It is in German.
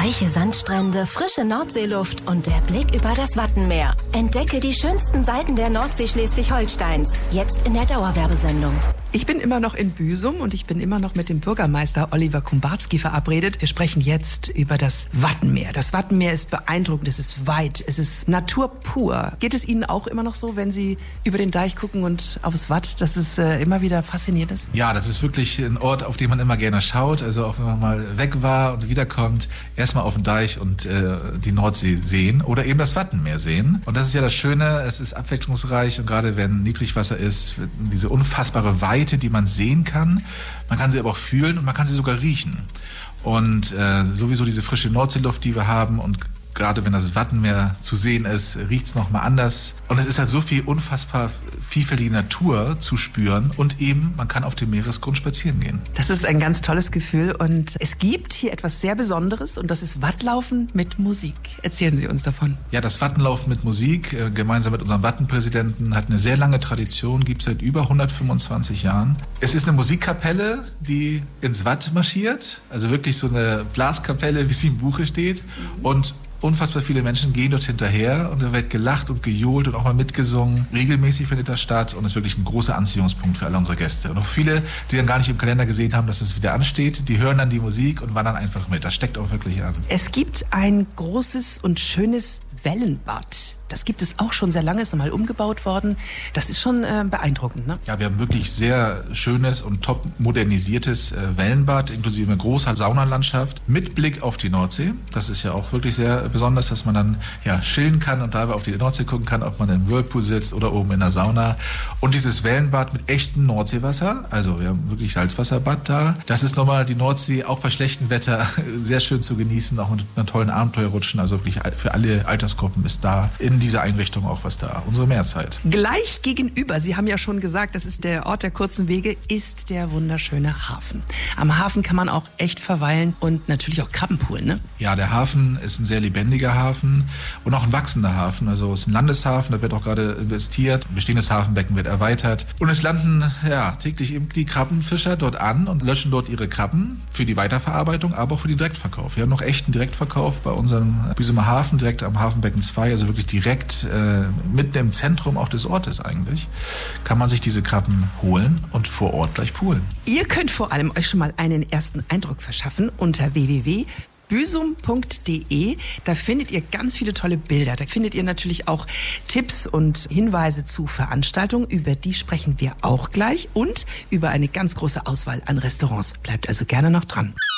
Weiche Sandstrände, frische Nordseeluft und der Blick über das Wattenmeer. Entdecke die schönsten Seiten der Nordsee Schleswig-Holsteins. Jetzt in der Dauerwerbesendung. Ich bin immer noch in Büsum und ich bin immer noch mit dem Bürgermeister Oliver Kumbarski verabredet. Wir sprechen jetzt über das Wattenmeer. Das Wattenmeer ist beeindruckend, es ist weit, es ist Natur pur. Geht es Ihnen auch immer noch so, wenn Sie über den Deich gucken und aufs Watt, dass es immer wieder faszinierend ist? Ja, das ist wirklich ein Ort, auf den man immer gerne schaut. Also auch wenn man mal weg war und wiederkommt, erstmal auf den Deich und die Nordsee sehen oder eben das Wattenmeer sehen. Und das ist ja das Schöne, es ist abwechslungsreich und gerade wenn Niedrigwasser ist, diese unfassbare Weite, die man sehen kann. Man kann sie aber auch fühlen und man kann sie sogar riechen. Und sowieso diese frische Nordseeluft, die wir haben und gerade wenn das Wattenmeer zu sehen ist, riecht es nochmal anders. Und es ist halt so viel unfassbar vielfältige Natur zu spüren und eben, man kann auf dem Meeresgrund spazieren gehen. Das ist ein ganz tolles Gefühl und es gibt hier etwas sehr Besonderes und das ist Wattlaufen mit Musik. Erzählen Sie uns davon. Ja, das Wattenlaufen mit Musik, gemeinsam mit unserem Wattenpräsidenten, hat eine sehr lange Tradition, gibt es seit über 125 Jahren. Es ist eine Musikkapelle, die ins Watt marschiert, also wirklich so eine Blaskapelle, wie sie im Buche steht und unfassbar viele Menschen gehen dort hinterher und da wird gelacht und gejohlt und auch mal mitgesungen. Regelmäßig findet das statt und ist wirklich ein großer Anziehungspunkt für alle unsere Gäste. Und auch viele, die dann gar nicht im Kalender gesehen haben, dass es wieder ansteht, die hören dann die Musik und wandern einfach mit. Das steckt auch wirklich an. Es gibt ein großes und schönes Wellenbad. Das gibt es auch schon sehr lange, ist nochmal umgebaut worden. Das ist schon beeindruckend, ne? Ja, wir haben wirklich sehr schönes und top modernisiertes Wellenbad, inklusive großer Saunalandschaft mit Blick auf die Nordsee. Das ist ja auch wirklich sehr besonders, dass man dann chillen kann und dabei auf die Nordsee gucken kann, ob man im Whirlpool sitzt oder oben in der Sauna. Und dieses Wellenbad mit echtem Nordseewasser, also wir haben wirklich Salzwasserbad da. Das ist nochmal die Nordsee, auch bei schlechtem Wetter, sehr schön zu genießen, auch mit einer tollen Abenteuerrutschen. Also wirklich für alle Altersgruppen ist da in dieser Einrichtung auch was da. Unsere Mehrzeit. Gleich gegenüber, Sie haben ja schon gesagt, das ist der Ort der kurzen Wege, ist der wunderschöne Hafen. Am Hafen kann man auch echt verweilen und natürlich auch Krabbenpoolen, ne? Ja, der Hafen ist ein sehr lebendiger Hafen und auch ein wachsender Hafen. Also es ist ein Landeshafen, da wird auch gerade investiert. Ein bestehendes Hafenbecken wird erweitert. Und es landen täglich eben die Krabbenfischer dort an und löschen dort ihre Krabben für die Weiterverarbeitung, aber auch für den Direktverkauf. Wir haben noch echten Direktverkauf bei unserem Büsumer Hafen, direkt am Hafenbecken 2, also wirklich direkt mitten im Zentrum auch des Ortes eigentlich, kann man sich diese Krabben holen und vor Ort gleich poolen. Ihr könnt vor allem euch schon mal einen ersten Eindruck verschaffen unter www.büsum.de. Da findet ihr ganz viele tolle Bilder. Da findet ihr natürlich auch Tipps und Hinweise zu Veranstaltungen. Über die sprechen wir auch gleich und über eine ganz große Auswahl an Restaurants. Bleibt also gerne noch dran.